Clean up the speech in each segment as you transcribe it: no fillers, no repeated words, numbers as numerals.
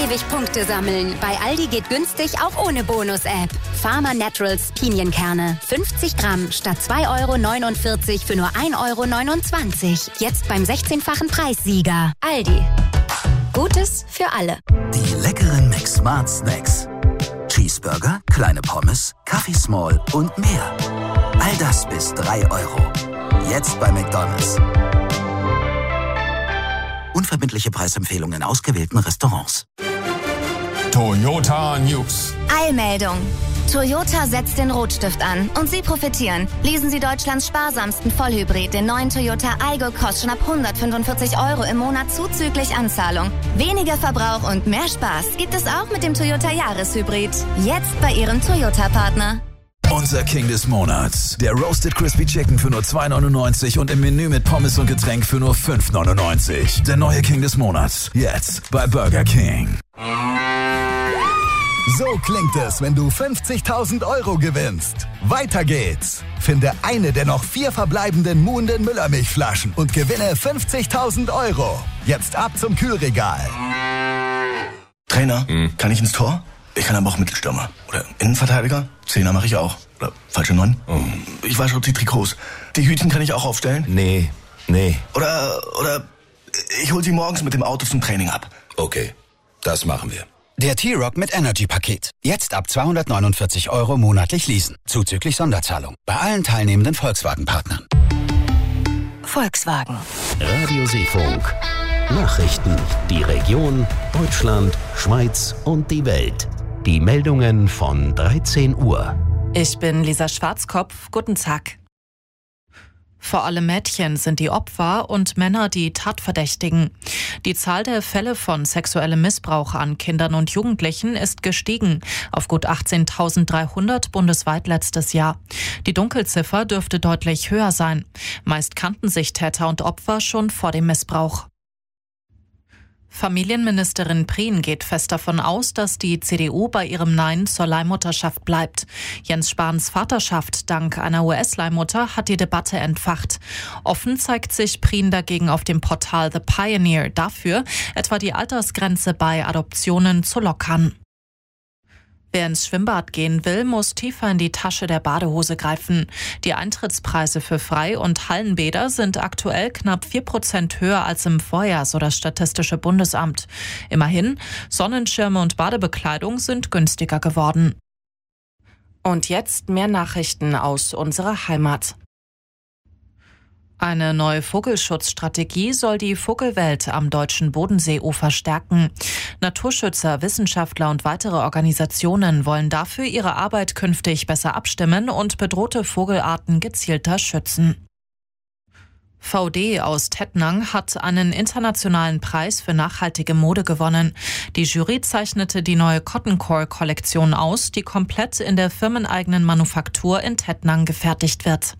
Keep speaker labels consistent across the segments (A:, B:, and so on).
A: ewig Punkte sammeln. Bei Aldi geht günstig auch ohne Bonus-App. Pharma Naturals Pinienkerne. 50 Gramm statt 2,49 € für nur 1,29 €. Jetzt beim 16-fachen Preissieger. Aldi. Gutes für alle.
B: Die leckeren McSmart Snacks. Cheeseburger, kleine Pommes, Kaffee Small und mehr. All das bis 3 €. Jetzt bei McDonald's. Unverbindliche Preisempfehlungen in ausgewählten Restaurants.
C: Toyota News.
D: Eilmeldung. Toyota setzt den Rotstift an und Sie profitieren. Lesen Sie Deutschlands sparsamsten Vollhybrid, den neuen Toyota Aygo, kostet schon ab 145 € im Monat zuzüglich Anzahlung. Weniger Verbrauch und mehr Spaß gibt es auch mit dem Toyota Jahreshybrid. Jetzt bei Ihrem Toyota-Partner.
E: Unser King des Monats. Der Roasted Crispy Chicken für nur 2,99 € und im Menü mit Pommes und Getränk für nur 5,99 €. Der neue King des Monats. Jetzt bei Burger King.
F: So klingt es, wenn du 50.000 € gewinnst. Weiter geht's. Finde eine der noch 4 verbleibenden Muhnden Müllermilchflaschen und gewinne 50.000 €. Jetzt ab zum Kühlregal.
G: Trainer, kann ich ins Tor? Ich kann aber auch Mittelstürmer. Oder Innenverteidiger? Zehner mache ich auch. Oder falsche 9? Ich wasche auch die Trikots. Die Hütchen kann ich auch aufstellen?
E: Nee.
G: Oder ich hol sie morgens mit dem Auto zum Training ab.
E: Okay, das machen wir.
H: Der T-Rock mit Energy-Paket. Jetzt ab 249 € monatlich leasen. Zuzüglich Sonderzahlung. Bei allen teilnehmenden Volkswagen-Partnern.
A: Volkswagen.
I: Radioseefunk. Nachrichten. Die Region, Deutschland, Schweiz und die Welt. Die Meldungen von 13 Uhr.
J: Ich bin Lisa Schwarzkopf. Guten Tag. Vor allem Mädchen sind die Opfer und Männer die Tatverdächtigen. Die Zahl der Fälle von sexuellem Missbrauch an Kindern und Jugendlichen ist gestiegen auf gut 18.300 bundesweit letztes Jahr. Die Dunkelziffer dürfte deutlich höher sein. Meist kannten sich Täter und Opfer schon vor dem Missbrauch. Familienministerin Prien geht fest davon aus, dass die CDU bei ihrem Nein zur Leihmutterschaft bleibt. Jens Spahns Vaterschaft dank einer US-Leihmutter hat die Debatte entfacht. Offen zeigt sich Prien dagegen auf dem Portal The Pioneer dafür, etwa die Altersgrenze bei Adoptionen zu lockern. Wer ins Schwimmbad gehen will, muss tiefer in die Tasche der Badehose greifen. Die Eintrittspreise für Frei- und Hallenbäder sind aktuell knapp 4% höher als im Vorjahr, so das Statistische Bundesamt. Immerhin, Sonnenschirme und Badebekleidung sind günstiger geworden. Und jetzt mehr Nachrichten aus unserer Heimat. Eine neue Vogelschutzstrategie soll die Vogelwelt am deutschen Bodenseeufer stärken. Naturschützer, Wissenschaftler und weitere Organisationen wollen dafür ihre Arbeit künftig besser abstimmen und bedrohte Vogelarten gezielter schützen. VD aus Tettnang hat einen internationalen Preis für nachhaltige Mode gewonnen. Die Jury zeichnete die neue Cotton Core-Kollektion aus, die komplett in der firmeneigenen Manufaktur in Tettnang gefertigt wird.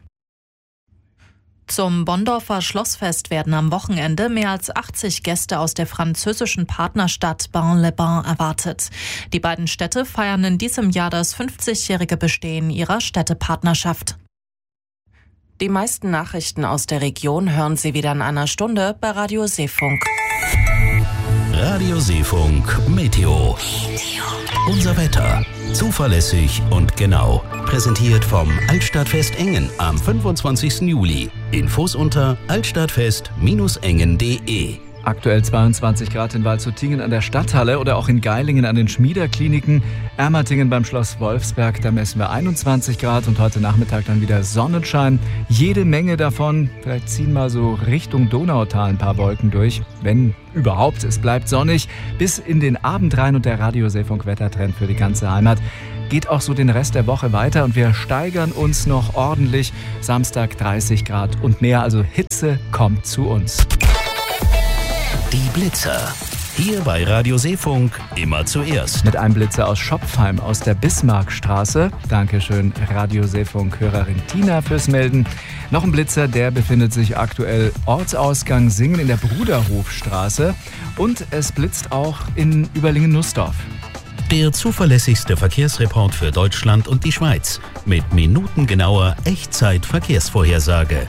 J: Zum Bonndorfer Schlossfest werden am Wochenende mehr als 80 Gäste aus der französischen Partnerstadt Bain-les-Bains erwartet. Die beiden Städte feiern in diesem Jahr das 50-jährige Bestehen ihrer Städtepartnerschaft. Die meisten Nachrichten aus der Region hören Sie wieder in einer Stunde bei Radio Seefunk.
I: Radio Seefunk Meteo. Unser Wetter. Zuverlässig und genau. Präsentiert vom Altstadtfest Engen am 25. Juli. Infos unter altstadtfest-engen.de.
K: Aktuell 22 Grad in Waldshutingen an der Stadthalle oder auch in Geilingen an den Schmiederkliniken. Ermatingen beim Schloss Wolfsberg, da messen wir 21 Grad und heute Nachmittag dann wieder Sonnenschein. Jede Menge davon, vielleicht ziehen mal so Richtung Donautal ein paar Wolken durch. Wenn überhaupt, es bleibt sonnig bis in den Abend rein und der Radio Seefunk Wettertrend für die ganze Heimat geht auch so den Rest der Woche weiter und wir steigern uns noch ordentlich. Samstag 30 Grad und mehr, also Hitze kommt zu uns.
I: Die Blitzer. Hier bei Radio Seefunk immer zuerst.
K: Mit einem Blitzer aus Schopfheim aus der Bismarckstraße. Dankeschön, Radio Seefunk-Hörerin Tina fürs Melden. Noch ein Blitzer, der befindet sich aktuell Ortsausgang Singen in der Bruderhofstraße. Und es blitzt auch in Überlingen-Nussdorf.
I: Der zuverlässigste Verkehrsreport für Deutschland und die Schweiz. Mit minutengenauer Echtzeit-Verkehrsvorhersage.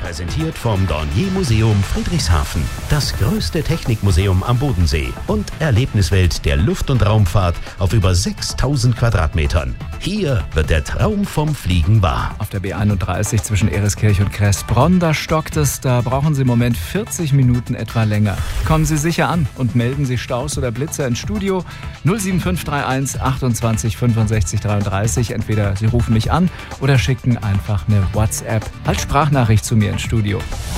I: Präsentiert vom Dornier Museum Friedrichshafen. Das größte Technikmuseum am Bodensee und Erlebniswelt der Luft- und Raumfahrt auf über 6000 Quadratmetern. Hier wird der Traum vom Fliegen wahr.
K: Auf der B31 zwischen Ereskirch und Kressbronn, da stockt es. Da brauchen Sie im Moment 40 Minuten etwa länger. Kommen Sie sicher an und melden Sie Staus oder Blitzer ins Studio 07531 28 65 33. Entweder Sie rufen mich an oder schicken einfach eine WhatsApp als Sprachnachricht zu mir ins Studio.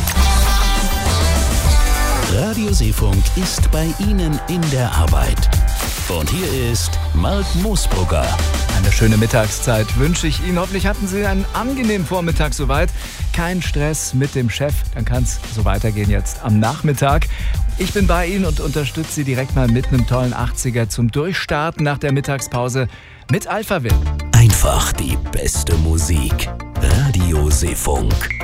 I: Radio Seefunk ist bei Ihnen in der Arbeit. Und hier ist Mark Moosbrugger.
K: Eine schöne Mittagszeit wünsche ich Ihnen. Hoffentlich hatten Sie einen angenehmen Vormittag soweit. Kein Stress mit dem Chef. Dann kann es so weitergehen jetzt am Nachmittag. Ich bin bei Ihnen und unterstütze Sie direkt mal mit einem tollen 80er zum Durchstarten nach der Mittagspause mit Alphaville.
I: Einfach die beste Musik. Radio Seefunk.